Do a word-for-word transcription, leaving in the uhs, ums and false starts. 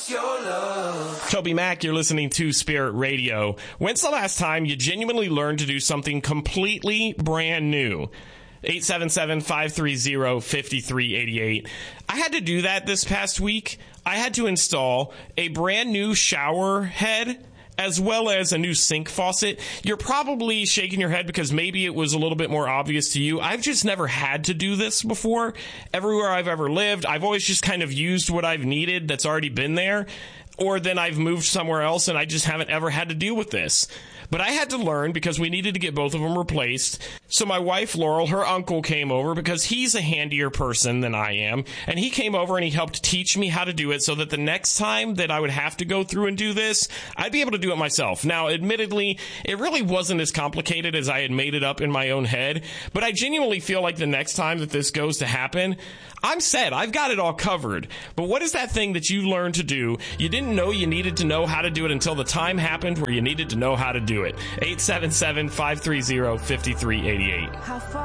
Toby Mac, you're listening to Spirit Radio. When's the last time you genuinely learned to do something completely brand new? eight seven seven, five three zero, five three eight eight. I had to do that this past week. I had to install a brand new shower head as well as a new sink faucet. You're probably shaking your head because maybe it was a little bit more obvious to you. I've just never had to do this before. Everywhere I've ever lived, I've always just kind of used what I've needed that's already been there. Or then I've moved somewhere else and I just haven't ever had to deal with this. But I had to learn because we needed to get both of them replaced. So my wife, Laurel, her uncle came over because he's a handier person than I am. And he came over and he helped teach me how to do it so that the next time that I would have to go through and do this, I'd be able to do it myself. Now, admittedly, it really wasn't as complicated as I had made it up in my own head. But I genuinely feel like the next time that this goes to happen, I'm set. I've got it all covered. But what is that thing that you learned to do? You didn't know you needed to know how to do it until the time happened where you needed to know how to do it. eight seven seven, five three zero, five three eight eight.